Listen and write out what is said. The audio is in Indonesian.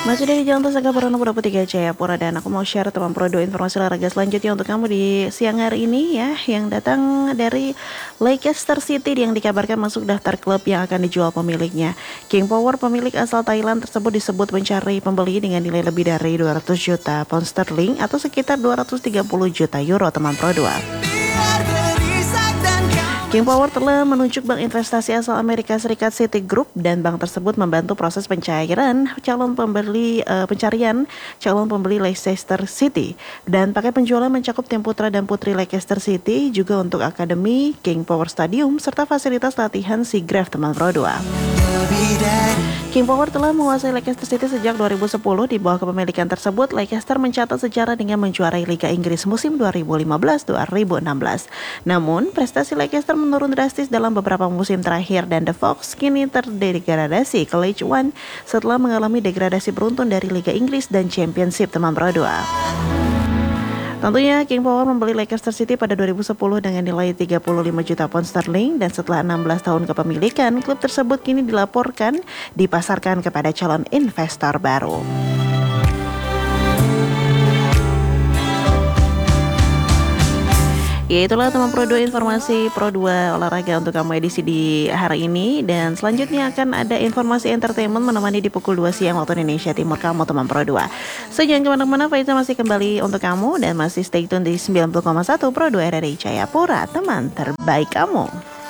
Masih dari Jalan Tesaga Purana Pura Tiga Jayapura, dan aku mau share teman Pro 2 informasi olahraga selanjutnya untuk kamu di siang hari ini ya, yang datang dari Leicester City yang dikabarkan masuk daftar klub yang akan dijual pemiliknya. King Power, pemilik asal Thailand tersebut, disebut mencari pembeli dengan nilai lebih dari 200 juta pound sterling atau sekitar 230 juta euro teman Pro 2. King Power telah menunjuk bank investasi asal Amerika Serikat Citigroup, dan bank tersebut membantu proses pencarian calon pembeli Leicester City. Dan paket penjualan mencakup tim putra dan putri Leicester City, juga untuk akademi King Power Stadium serta fasilitas latihan SeaGraph teman Pro 2. King Power telah menguasai Leicester City sejak 2010. Di bawah kepemilikan tersebut, Leicester mencatat sejarah dengan menjuarai Liga Inggris musim 2015-2016. Namun, prestasi Leicester menurun drastis dalam beberapa musim terakhir, dan The Fox kini terdegradasi ke League One setelah mengalami degradasi beruntun dari Liga Inggris dan Championship teman Pro 2. Tentunya King Power membeli Leicester City pada 2010 dengan nilai 35 juta pound sterling, dan setelah 16 tahun kepemilikan, klub tersebut kini dilaporkan dipasarkan kepada calon investor baru. Ya, itulah teman Pro 2 informasi Pro 2 olahraga untuk kamu edisi di hari ini, dan selanjutnya akan ada informasi entertainment menemani di pukul 2 siang waktu Indonesia Timur kamu teman Pro 2. So jangan kemana-mana, Faiza masih kembali untuk kamu dan masih stay tune di 90,1 Pro 2 RRI Jayapura, teman terbaik kamu.